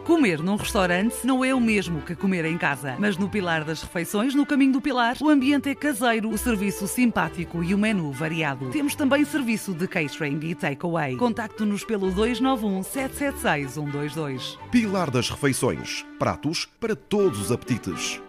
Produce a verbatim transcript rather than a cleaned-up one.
Comer num restaurante não é o mesmo que comer em casa, mas no Pilar das Refeições, no Caminho do Pilar, o ambiente é caseiro, o serviço simpático e o menu variado. Temos também serviço de catering e takeaway. Contacte-nos pelo dois nove um, sete sete seis, um dois dois. Pilar das Refeições. Pratos para todos os apetites.